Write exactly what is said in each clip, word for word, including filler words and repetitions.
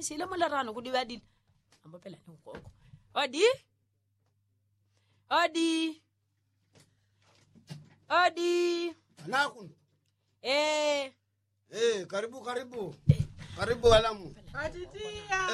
sile molarano kudi badile ambo phela ngokho odi odi odi Naku eh eh karibu karibu karibu Alamu Atitia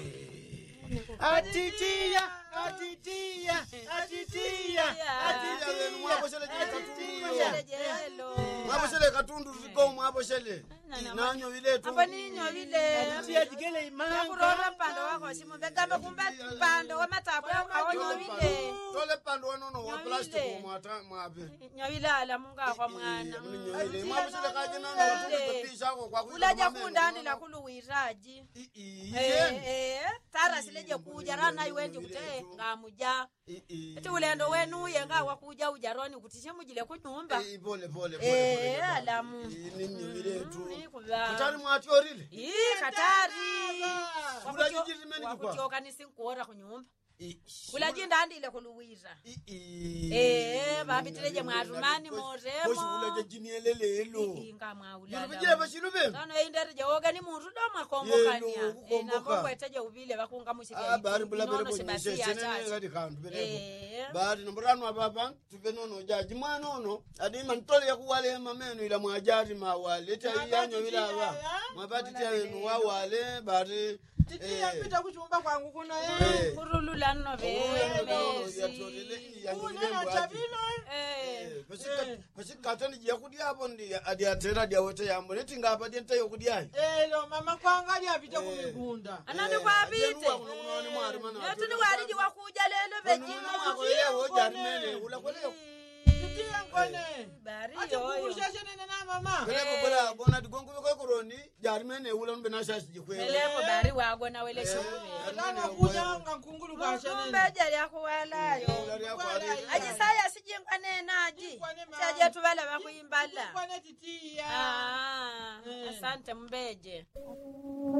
Atitia Atitia Atitia Atitia mwapo shele jelo mwapo shele katundu ziko mwapo shele nanyo vile tu amba ninyo vile Atitia jigele imanga kurora pando wako simu begamba kumba pando wa matapo awonyo vile tole pando wanono wa plastic mwata mwape nyawile ala munga kwa mwana mwapo shele kaje nano tupisha kwa kwa ulaja kundani la kuluwiraji eh eh tara sileje kuja rana iwendi kute ngamuja ati ulendo wenu yenga wakuja ujaroni kutishe mujile kunyumba eh pole pole pole eh Alamu ninyi vile tu kuba katari mwatiorile ii katari ulajijirimeni kwa wakutoka nisinkuora kunyumba ulaji ndandile kuluwira eh eh babitileje mwarumani moremo koshi ulaje jinielelelo inga mwaulala yirubije bashirube tano indereje oga ni muntu do makombokania ina mokweteje ubile bakunga mushike ah bari bula bere bonyeshe senene ngadi kantu bere bari nombrano ababa tuvenono jaji mwanono adima ntole ya kuwale mameno ila mwajari mawale ta yanyo ila aba mabati ta wenu wawale bari Titia pita kuchumba kwangu kuno eh kurulula no besi Una chabilo eh pasikatani jia kudia hapo ndi adiatera dia wote yambo neti ngapa dienta yo kudia eh lo mama kwanga dia pita kumigunda anani kwa bite yetu ni wariji wakuja lelo bejino wewe jarmene ula kwele Titia ngone bari Ati yoyo kukushashe nene na mama Keleko bola bona digongo ko koroni jarmene ula mbe na shashi jikwe meleko bari wago na wele shukube Tana kuja nga nkungulu kwa shanene mbeje lya kuwalayo aji saya sijingwa nenaji chaje tubala bakuimbala Kwa titia ah asante mbeje